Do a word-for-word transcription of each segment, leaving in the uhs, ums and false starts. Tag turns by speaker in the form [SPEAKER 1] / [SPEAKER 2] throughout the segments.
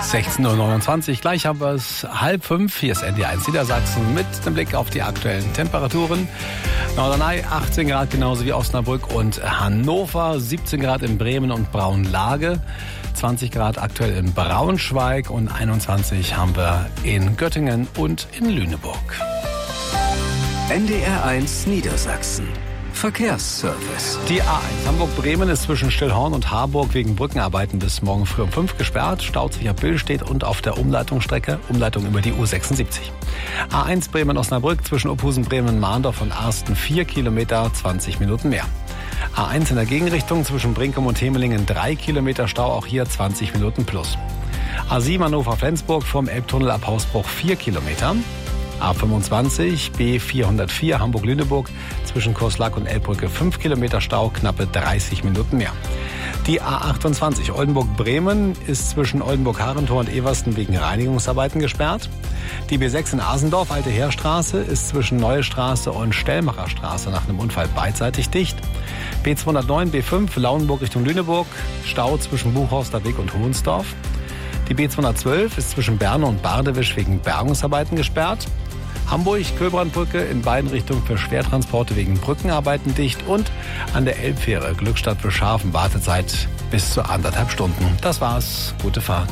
[SPEAKER 1] sechzehn Uhr neunundzwanzig, gleich haben wir es halb fünf. Hier ist N D R eins Niedersachsen mit dem Blick auf die aktuellen Temperaturen. Norderney achtzehn Grad, genauso wie Osnabrück und Hannover. siebzehn Grad in Bremen und Braunlage. zwanzig Grad aktuell in Braunschweig und einundzwanzig haben wir in Göttingen und in Lüneburg.
[SPEAKER 2] N D R eins Niedersachsen. Verkehrsservice.
[SPEAKER 1] Die A eins Hamburg-Bremen ist zwischen Stillhorn und Harburg wegen Brückenarbeiten bis morgen früh um fünf gesperrt. Staut sich ab Billstedt und auf der Umleitungsstrecke, Umleitung über die U sechsundsiebzig. A eins Bremen-Osnabrück zwischen Opusen-Bremen-Mahndorf und Arsten vier Kilometer, zwanzig Minuten mehr. A eins in der Gegenrichtung zwischen Brinkum und Hemelingen drei Kilometer Stau, auch hier zwanzig Minuten plus. A sieben Hannover-Flensburg vom Elbtunnel ab Hausbruch vier Kilometer. A fünfundzwanzig B vierhundertvier Hamburg-Lüneburg zwischen Kurslack und Elbbrücke fünf Kilometer Stau, knappe dreißig Minuten mehr. Die A achtundzwanzig Oldenburg-Bremen ist zwischen Oldenburg-Harentor und Eversten wegen Reinigungsarbeiten gesperrt. Die B sechs in Asendorf, Alte Heerstraße, ist zwischen Neue Straße und Stellmacher Straße nach einem Unfall beidseitig dicht. B zweihundertneun B fünf Lauenburg Richtung Lüneburg, Stau zwischen Buchhorster Weg und Hohensdorf. Die B zweihundertzwölf ist zwischen Berne und Bardewisch wegen Bergungsarbeiten gesperrt. Hamburg-Köbrandbrücke in beiden Richtungen für Schwertransporte wegen Brückenarbeiten dicht und an der Elbfähre Glückstadt für Schafen Wartezeit bis zu anderthalb Stunden. Das war's. Gute Fahrt.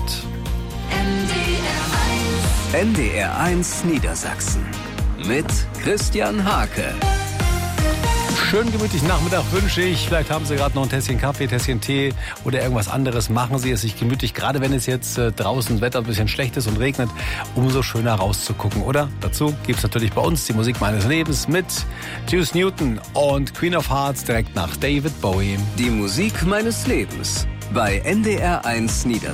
[SPEAKER 2] N D R eins Niedersachsen mit Christian Hake.
[SPEAKER 1] Schönen gemütlichen Nachmittag wünsche ich. Vielleicht haben Sie gerade noch ein Tässchen Kaffee, Tässchen Tee oder irgendwas anderes. Machen Sie es sich gemütlich, gerade wenn es jetzt äh, draußen das Wetter ein bisschen schlecht ist und regnet, umso schöner rauszugucken, oder? Dazu gibt es natürlich bei uns die Musik meines Lebens mit Juice Newton und Queen of Hearts direkt nach David Bowie.
[SPEAKER 2] Die Musik meines Lebens bei N D R eins Niedersachsen.